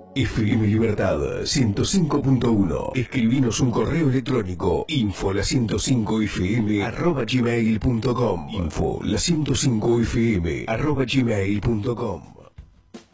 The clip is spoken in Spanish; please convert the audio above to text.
FM Libertad 105.1. Escribinos un correo electrónico info105fm@gmail.com. Info105fm@gmail.com.